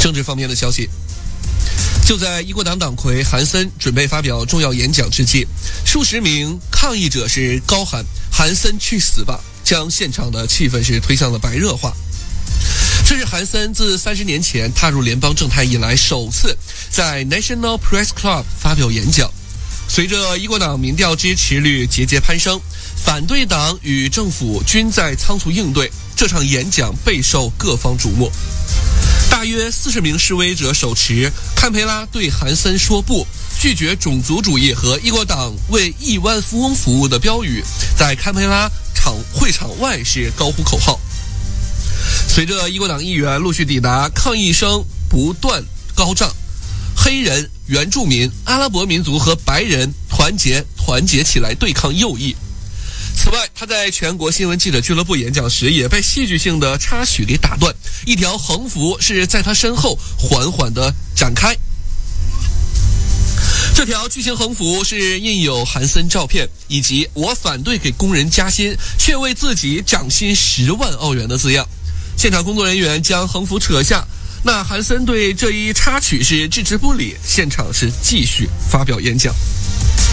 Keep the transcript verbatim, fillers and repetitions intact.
政治方面的消息，就在一国党党魁韩森准备发表重要演讲之际，数十名抗议者是高喊韩森去死吧，将现场的气氛是推向了白热化。这是韩森自三十年前踏入联邦政坛以来首次在 National Press Club 发表演讲。随着一国党民调支持率节节攀升，反对党与政府均在仓促应对，这场演讲备受各方瞩目。大约四十名示威者手持堪培拉对韩森说不，拒绝种族主义和一国党为亿万富翁服务的标语，在堪培拉场会场外是高呼口号。随着一国党议员陆续抵达，抗议声不断高涨，黑人、原住民、阿拉伯民族和白人团结团结起来对抗右翼。此外，他在全国新闻记者俱乐部演讲时也被戏剧性的插曲给打断，一条横幅是在他身后缓缓地展开。这条巨型横幅是印有韩森照片以及我反对给工人加薪，却为自己涨薪十万澳元的字样。现场工作人员将横幅扯下，那韩森对这一插曲是置之不理，现场是继续发表演讲。